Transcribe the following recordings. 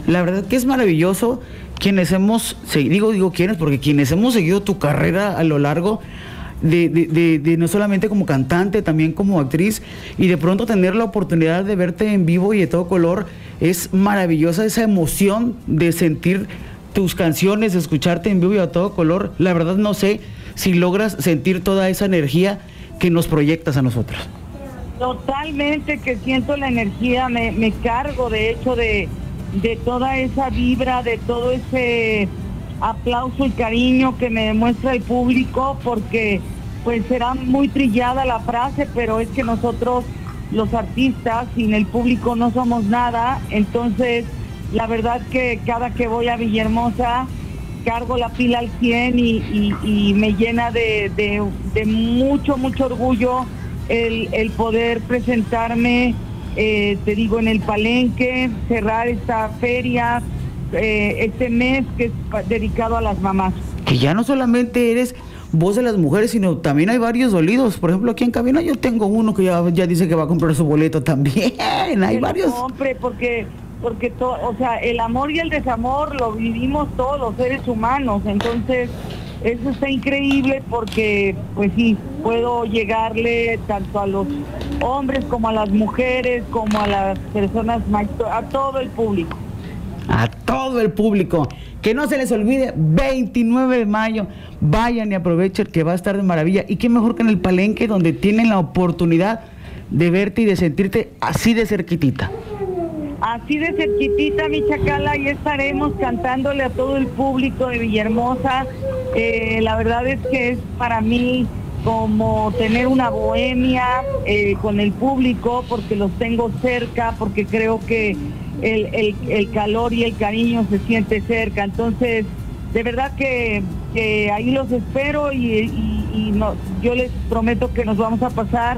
La verdad que es maravilloso quienes hemos, digo quienes, porque quienes hemos seguido tu carrera a lo largo de no solamente como cantante, también como actriz, y de pronto tener la oportunidad de verte en vivo y de todo color, es maravillosa esa emoción de sentir tus canciones, de escucharte en vivo y a todo color. La verdad no sé si logras sentir toda esa energía que nos proyectas a nosotros. Totalmente que siento la energía, me cargo de hecho de toda esa vibra, de todo ese aplauso y cariño que me demuestra el público, porque pues será muy trillada la frase, pero es que nosotros los artistas sin el público no somos nada. Entonces la verdad que cada que voy a Villahermosa cargo la pila al 100 y me llena de mucho orgullo el poder presentarme, te digo, en el Palenque, cerrar esta feria, este mes que es dedicado a las mamás. Que ya no solamente eres voz de las mujeres, sino también hay varios dolidos. Por ejemplo, aquí en cabina yo tengo uno que ya dice que va a comprar su boleto también. Hay varios. Compre, porque o sea, el amor y el desamor lo vivimos todos los seres humanos. Entonces eso está increíble, porque pues sí, puedo llegarle tanto a los hombres como a las mujeres, como a las personas mayores, a todo el público. A todo el público. Que no se les olvide, 29 de mayo, vayan y aprovechen que va a estar de maravilla. Y qué mejor que en el Palenque, donde tienen la oportunidad de verte y de sentirte así de cerquitita. Así de cerquitita, mi Chacala, y estaremos cantándole a todo el público de Villahermosa. La verdad es que es para mí como tener una bohemia con el público, porque los tengo cerca, porque creo que el calor y el cariño se siente cerca. Entonces, de verdad que ahí los espero y yo les prometo que nos vamos a pasar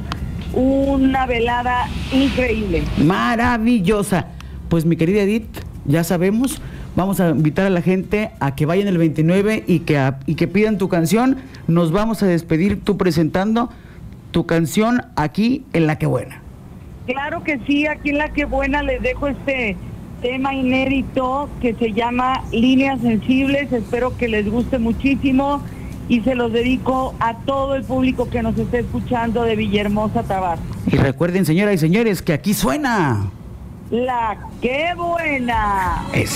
una velada increíble. Maravillosa. Pues mi querida Edith, ya sabemos, vamos a invitar a la gente a que vayan el 29 y que pidan tu canción. Nos vamos a despedir tú presentando tu canción aquí en La Que Buena. Claro que sí, aquí en La Que Buena les dejo este tema inédito que se llama Líneas Sensibles. Espero que les guste muchísimo y se los dedico a todo el público que nos esté escuchando de Villahermosa, Tabasco. Y recuerden, señoras y señores, que aquí suena La Que Buena.